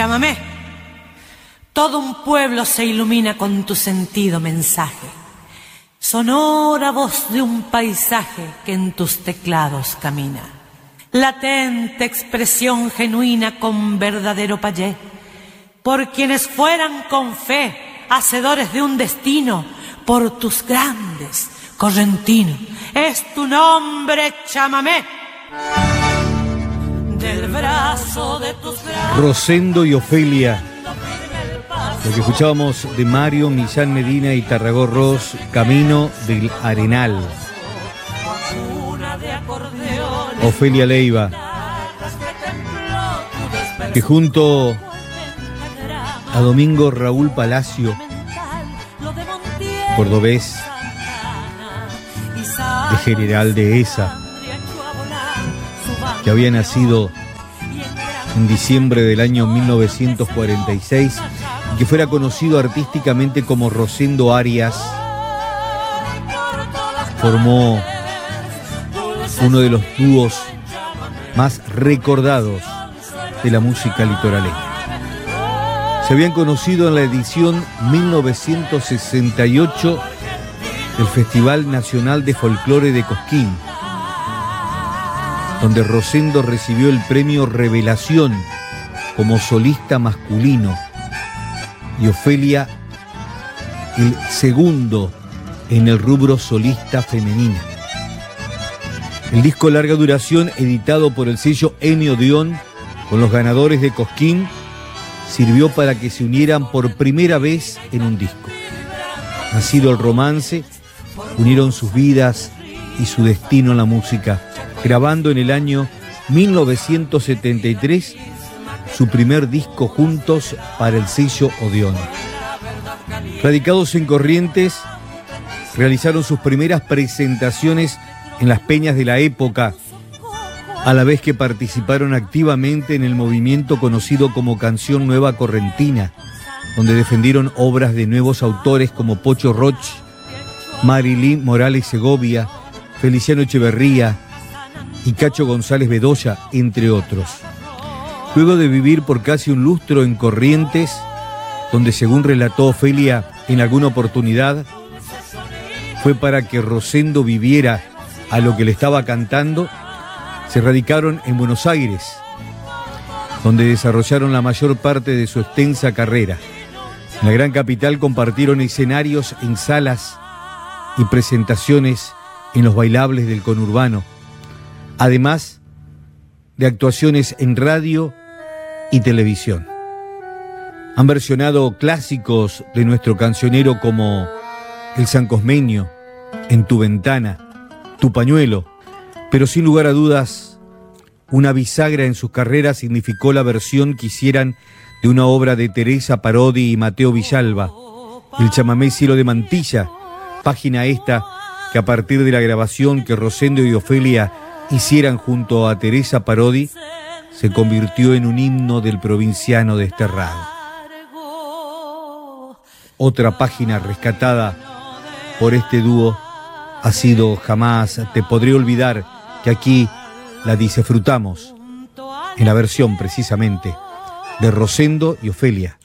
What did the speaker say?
chamamé. Todo un pueblo se ilumina con tu sentido mensaje. Sonora voz de un paisaje que en tus teclados camina. Latente expresión genuina con verdadero payé. Por quienes fueran con fe hacedores de un destino, por tus grandes correntinos, es tu nombre chamamé. Del brazo de tus brazos, Rosendo y Ofelia. Lo que escuchábamos de Mario Millán Medina y Tarragó Ross, Camino del Arenal. Ofelia Leiva, que junto a Domingo Raúl Palacio, cordobés de General Dehesa, que había nacido en diciembre del año 1946 y que fuera conocido artísticamente como Rosendo Arias, formó uno de los dúos más recordados de la música litoraleña. Se habían conocido en la edición 1968 del Festival Nacional de Folclore de Cosquín, donde Rosendo recibió el premio Revelación como solista masculino y Ofelia el segundo en el rubro solista femenina. El disco larga duración, editado por el sello Ennio Dion con los ganadores de Cosquín, sirvió para que se unieran por primera vez en un disco. Nacido el romance, unieron sus vidas y su destino en la música, grabando en el año 1973 su primer disco juntos para el sello Odeón. Radicados en Corrientes, realizaron sus primeras presentaciones en las peñas de la época, a la vez que participaron activamente en el movimiento conocido como Canción Nueva Correntina, donde defendieron obras de nuevos autores como Pocho Roch, Marilyn Morales Segovia, Feliciano Echeverría y Cacho González Bedoya, entre otros. Luego de vivir por casi un lustro en Corrientes, donde según relató Ofelia en alguna oportunidad, fue para que Rosendo viviera a lo que le estaba cantando, se radicaron en Buenos Aires, donde desarrollaron la mayor parte de su extensa carrera. En la gran capital compartieron escenarios en salas y presentaciones en los bailables del conurbano, además de actuaciones en radio y televisión. Han versionado clásicos de nuestro cancionero como El San Cosmeño, En tu ventana, Tu pañuelo, pero sin lugar a dudas, una bisagra en sus carreras significó la versión que hicieran de una obra de Teresa Parodi y Mateo Villalba, el chamamé Cielo de Mantilla, página esta que a partir de la grabación que Rosendo y Ofelia hicieran junto a Teresa Parodi, se convirtió en un himno del provinciano desterrado. Otra página rescatada por este dúo ha sido Jamás te podré olvidar, que aquí la disfrutamos en la versión precisamente de Rosendo y Ofelia.